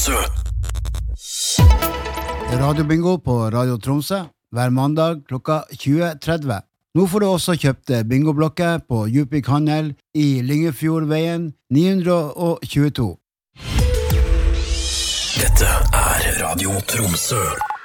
Tromsø. Radiobingo på Radio Tromsø hver mandag klokka 20:30. Nå får du også kjøpt bingoblokker på Djupvik Handel i Lyngefjordveien 922. Dette er Radio Tromsø.